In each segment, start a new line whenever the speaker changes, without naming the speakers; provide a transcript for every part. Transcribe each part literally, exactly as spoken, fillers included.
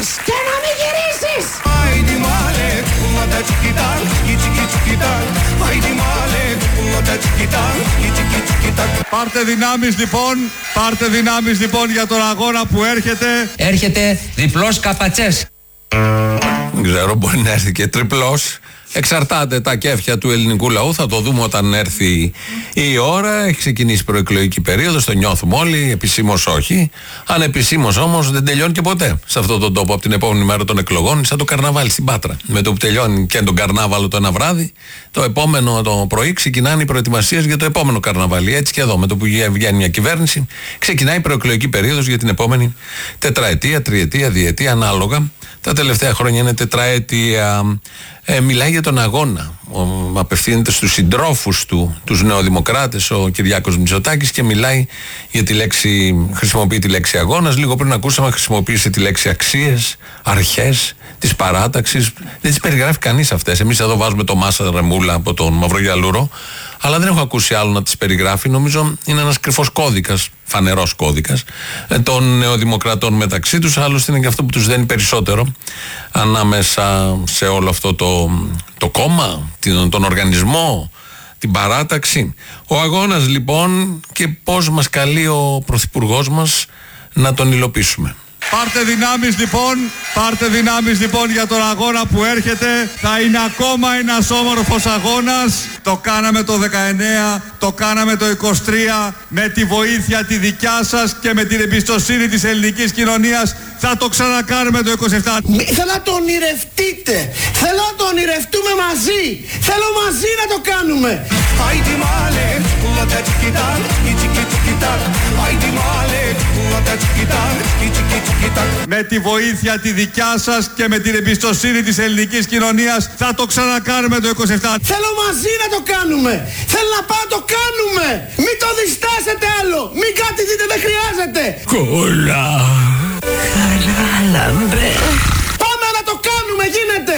πας και να μην γυρίσεις.
Πάρτε δυνάμεις λοιπόν, πάρτε δυνάμεις λοιπόν για τον αγώνα που έρχεται.
Έρχεται διπλός καπατσές.
Δεν ξέρω, μπορεί να έρθει και τριπλός. Εξαρτάται τα κέφια του ελληνικού λαού. Θα το δούμε όταν έρθει η ώρα. Έχει ξεκινήσει η προεκλογική περίοδος. Το νιώθουμε όλοι. Επισήμως όχι. Ανεπισήμως όμως δεν τελειώνει και ποτέ σε αυτόν τον τόπο. Από την επόμενη μέρα των εκλογών, σαν το καρναβάλι στην Πάτρα. Με το που τελειώνει και τον καρνάβαλο το ένα βράδυ, το επόμενο το πρωί ξεκινάνε οι προετοιμασίες για το επόμενο καρναβάλι. Έτσι και εδώ, με το που βγαίνει μια κυβέρνηση, ξεκινάει η προεκλογική περίοδος για την επόμενη τετραετία, τριετία, διετία, ανάλογα. Τα τελευταία χρόνια είναι τετραετία. Ε, μιλάει για τον αγώνα. Ο, απευθύνεται στους συντρόφους του, τους νεοδημοκράτες, ο Κυριάκος Μητσοτάκης, και μιλάει για τη λέξη, χρησιμοποιεί τη λέξη αγώνας. Λίγο πριν ακούσαμε χρησιμοποίησε τη λέξη αξίες, αρχές της παράταξης. Δεν τις περιγράφει κανείς αυτές. Εμείς εδώ βάζουμε το Μάσα Ρεμούλα από τον Μαυρογιαλούρο, αλλά δεν έχω ακούσει άλλο να τις περιγράφει. Νομίζω είναι ένας κρυφός κώδικας, φανερός κώδικας των νεοδημοκρατών μεταξύ τους. Άλλωστε είναι και αυτό που τους δένει περισσότερο ανάμεσα σε όλο αυτό το, το κόμμα, τον οργανισμό, την παράταξη. Ο αγώνας λοιπόν, και πώς μας καλεί ο Πρωθυπουργός μας να τον υλοποιήσουμε.
Πάρτε δυνάμεις λοιπόν, πάρτε δυνάμεις λοιπόν για τον αγώνα που έρχεται. Θα είναι ακόμα ένας όμορφος αγώνας. Το κάναμε το δεκαεννέα, το κάναμε το είκοσι τρία. Με τη βοήθεια τη δικιά σας και με την εμπιστοσύνη της ελληνικής κοινωνίας θα το ξανακάνουμε το είκοσι επτά.
Θέλω να το ονειρευτείτε. Θέλω να το ονειρευτούμε μαζί. Θέλω μαζί να το κάνουμε.
Με τη βοήθεια τη δικιά σας και με την εμπιστοσύνη της ελληνικής κοινωνίας θα το ξανακάνουμε το είκοσι επτά.
Θέλω μαζί να το κάνουμε. Θέλω να πάω να το κάνουμε. Μην το διστάσετε άλλο. Μην κάτι δείτε, δεν χρειάζεται.
Κόλλα.
Χαράλαμπε. Πάμε να το κάνουμε, γίνεται.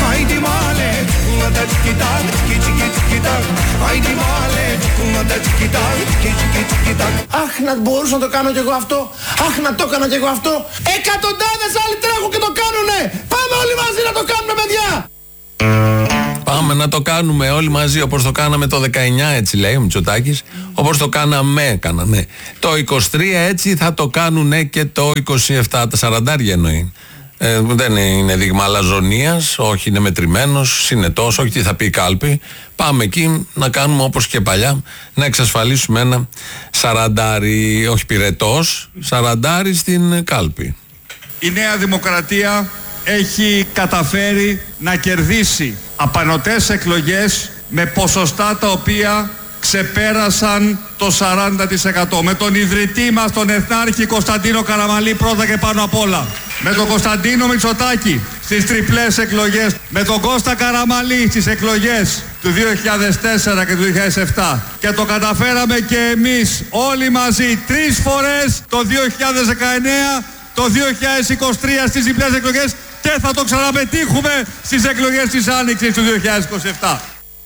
Αχ, να μπορούσα να το κάνω κι εγώ αυτό. Αχ, να το έκανα κι εγώ αυτό. Εκατοντάδες άλλοι τρέχουν και το κάνουνε. Πάμε όλοι μαζί να το κάνουμε, παιδιά.
Πάμε να το κάνουμε όλοι μαζί, όπως το κάναμε το δεκαεννέα, έτσι λέει ο Μητσοτάκης. Όπως το κάναμε, κάναμε. Το είκοσι τρία έτσι θα το κάνουνε και το είκοσι επτά. Τα σαραντάρια εννοεί. Ε, δεν είναι δείγμα αλαζονίας, όχι, είναι μετρημένος, συνετός, όχι τι θα πει η κάλπη. Πάμε εκεί να κάνουμε όπως και παλιά, να εξασφαλίσουμε ένα σαραντάρι, όχι πυρετός, σαραντάρι στην κάλπη.
Η Νέα Δημοκρατία έχει καταφέρει να κερδίσει απανωτές εκλογές με ποσοστά τα οποία ξεπέρασαν το σαράντα τοις εκατό. Με τον ιδρυτή μας, τον Εθνάρχη Κωνσταντίνο Καραμανλή, πρώτα και πάνω απ' όλα. Με τον Κωνσταντίνο Μητσοτάκη στις τριπλές εκλογές. Με τον Κώστα Καραμανλή στις εκλογές του δύο χιλιάδες τέσσερα και του δύο χιλιάδες επτά. Και το καταφέραμε και εμείς όλοι μαζί τρεις φορές το δύο χιλιάδες δεκαεννέα, το δύο χιλιάδες είκοσι τρία στις διπλές εκλογές, και θα το ξαναπετύχουμε στις εκλογές της Άνοιξης του δύο χιλιάδες είκοσι επτά.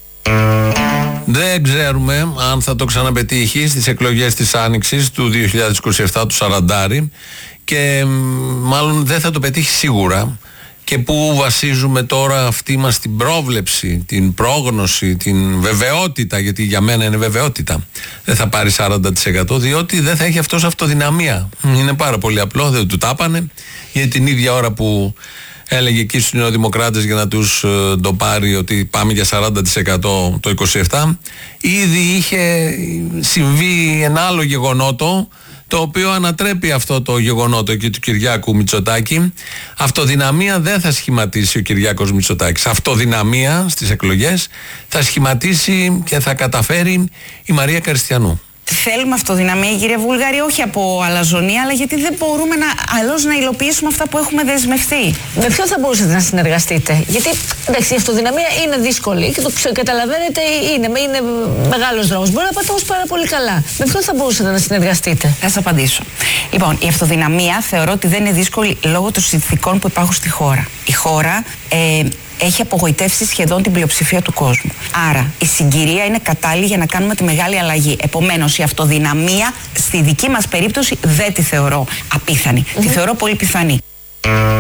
Δεν ξέρουμε αν θα το ξαναπετύχει στις εκλογές της Άνοιξης του δύο χιλιάδες είκοσι επτά, του σαραντάρι, και μάλλον δεν θα το πετύχει σίγουρα. Και που βασίζουμε τώρα αυτή μας την πρόβλεψη, την πρόγνωση, την βεβαιότητα, γιατί για μένα είναι βεβαιότητα. Δεν θα πάρει σαράντα τοις εκατό, διότι δεν θα έχει αυτός αυτοδυναμία. Είναι πάρα πολύ απλό, δεν του τάπανε, γιατί την ίδια ώρα που έλεγε εκεί στους νεοδημοκράτες για να τους ε, το πάρει ότι πάμε για σαράντα τοις εκατό το είκοσι επτά, ήδη είχε συμβεί ένα άλλο γεγονότο, το οποίο ανατρέπει αυτό το γεγονότο εκεί του Κυριάκου Μητσοτάκη. Αυτοδυναμία δεν θα σχηματίσει ο Κυριάκος Μητσοτάκης. Αυτοδυναμία στις εκλογές θα σχηματίσει και θα καταφέρει η Μαρία Καριστιανού.
Θέλουμε αυτοδυναμία, κυρία Βούλγαρη, όχι από αλαζονία, αλλά γιατί δεν μπορούμε να, αλλιώς να υλοποιήσουμε αυτά που έχουμε δεσμευτεί.
Με ποιον θα μπορούσατε να συνεργαστείτε? Γιατί εντάξει, η αυτοδυναμία είναι δύσκολη και το καταλαβαίνετε, είναι, είναι μεγάλος δρόμος. Μπορεί να πάτε όμως πάρα πολύ καλά. Με ποιον θα μπορούσατε να συνεργαστείτε?
Θα σας απαντήσω. Λοιπόν, η αυτοδυναμία θεωρώ ότι δεν είναι δύσκολη λόγω των συνθηκών που υπάρχουν στη χώρα. Η χώρα ε, έχει απογοητεύσει σχεδόν την πλειοψηφία του κόσμου. Άρα η συγκυρία είναι κατάλληλη για να κάνουμε τη μεγάλη αλλαγή. Επομένως, η αυτοδυναμία στη δική μας περίπτωση δεν τη θεωρώ απίθανη. Mm-hmm. Τη θεωρώ πολύ πιθανή.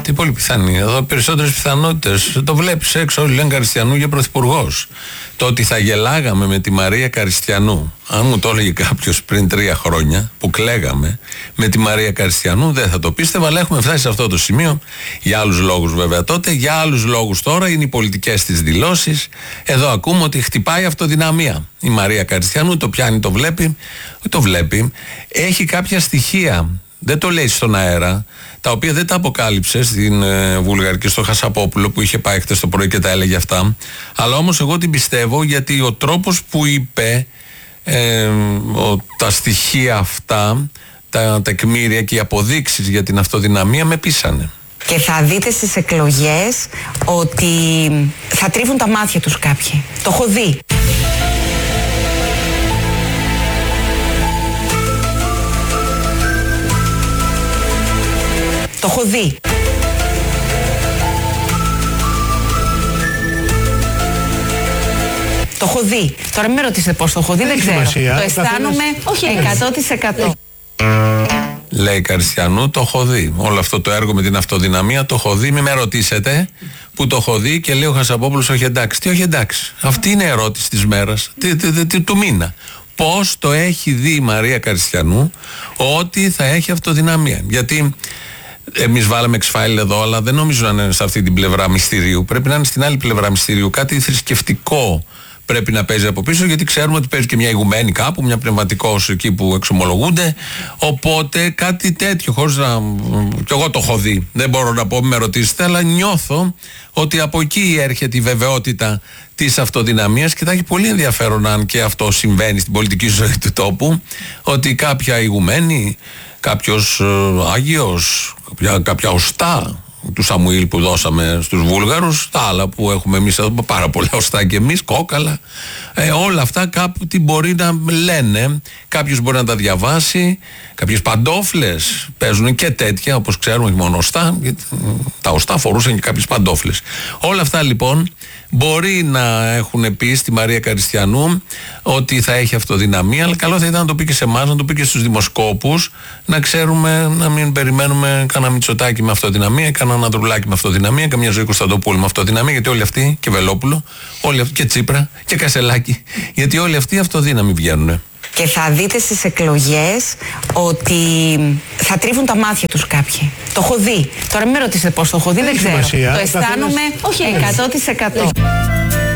Τι πολύ πιθανή. Εδώ περισσότερες πιθανότητες. Το βλέπεις έξω, όλοι λένε Καριστιανού για πρωθυπουργός. Το ότι θα γελάγαμε με τη Μαρία Καριστιανού, αν μου το έλεγε κάποιος πριν τρία χρόνια, που κλαίγαμε με τη Μαρία Καριστιανού, δεν θα το πίστευα, αλλά έχουμε φτάσει σε αυτό το σημείο. Για άλλους λόγους βέβαια τότε, για άλλους λόγους τώρα, είναι οι πολιτικές της δηλώσεις. Εδώ ακούμε ότι χτυπάει αυτοδυναμία. Η Μαρία Καριστιανού το πιάνει, το βλέπει, το βλέπει. Έχει κάποια στοιχεία. Δεν το λέει στον αέρα, τα οποία δεν τα αποκάλυψε στην ε, Βουλγαρική, στο Χασαπόπουλο που είχε πάει χτες το πρωί και τα έλεγε αυτά. Αλλά όμως εγώ την πιστεύω, γιατί ο τρόπος που είπε ε, ο, τα στοιχεία αυτά, τα τεκμήρια και οι αποδείξεις για την αυτοδυναμία με πείσανε.
Και θα δείτε στις εκλογές ότι θα τρίβουν τα μάτια τους κάποιοι. Το έχω δει. Το έχω δει. Το έχω δει. Τώρα μην με ρωτήσετε πώς το έχω δει, δεν ξέρω.
Σημασία.
Το αισθάνομαι εκατό τοις εκατό.
Λέει Καριστιανού, το έχω δει. Όλο αυτό το έργο με την αυτοδυναμία το έχω δει. Μην με ρωτήσετε που το έχω δει, και λέει ο Χασαπόπουλος, όχι εντάξει. Τι όχι εντάξει. Αυτή είναι η ερώτηση της μέρας, τι, τι, τι, τι, του μήνα. Πώς το έχει δει η Μαρία Καριστιανού ότι θα έχει αυτοδυναμία? Γιατί εμείς βάλαμε X-File εδώ, αλλά δεν νομίζω να είναι σε αυτή την πλευρά μυστηρίου. Πρέπει να είναι στην άλλη πλευρά μυστηρίου. Κάτι θρησκευτικό πρέπει να παίζει από πίσω, γιατί ξέρουμε ότι παίζει και μια ηγουμένη κάπου, μια πνευματικός εκεί που εξομολογούνται. Οπότε κάτι τέτοιο, χωρίς να. Κι εγώ το έχω δει. Δεν μπορώ να πω, με ρωτήσετε, αλλά νιώθω ότι από εκεί έρχεται η βεβαιότητα της αυτοδυναμίας, και θα έχει πολύ ενδιαφέρον αν και αυτό συμβαίνει στην πολιτική ζωή του τόπου, ότι κάποια ηγουμένη, κάποιος ε, Άγιος, κάποια, κάποια οστά του Σαμουήλ που δώσαμε στους Βούλγαρους, τα άλλα που έχουμε εμείς εδώ, πάρα πολλά οστά και εμείς, κόκαλα, ε, όλα αυτά κάπου τι μπορεί να λένε, κάποιος μπορεί να τα διαβάσει, κάποιες παντόφλες παίζουν και τέτοια, όπως ξέρουμε, όχι μόνο οστά, γιατί τα οστά φορούσαν και κάποιες παντόφλες. Όλα αυτά λοιπόν μπορεί να έχουν πει στη Μαρία Καριστιανού ότι θα έχει αυτοδυναμία, αλλά καλό θα ήταν να το πει και σε εμάς, να το πει και στους δημοσκόπους, να ξέρουμε, να μην περιμένουμε κανένα Μητσοτάκη με αυτοδυναμία, κανένα Ανδρουλάκη με αυτοδυναμία, καμιά Ζωή Κωνσταντοπούλου με αυτοδυναμία, γιατί όλοι αυτοί, και Βελόπουλο, όλοι αυτοί, και Τσίπρα και Κασελάκη, γιατί όλοι αυτοί αυτοδύναμοι βγαίνουν.
Και θα δείτε στις εκλογές ότι θα τρίβουν τα μάτια τους κάποιοι. Το έχω δει. Τώρα μην με ρωτήσετε πώς το έχω δει, δεν ξέρω.
Σημασία.
Το αισθάνομαι εκατό τοις εκατό.